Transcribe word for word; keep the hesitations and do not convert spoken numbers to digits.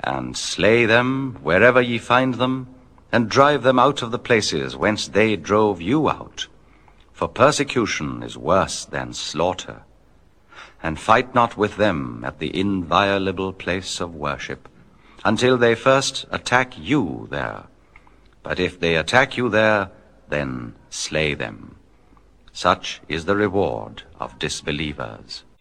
and slay them wherever ye find them, and drive them out of the places whence they drove you out. For persecution is worse than slaughter. And fight not with them at the inviolable place of worship, until they first attack you there. But if they attack you there, then slay them. Such is the reward of disbelievers.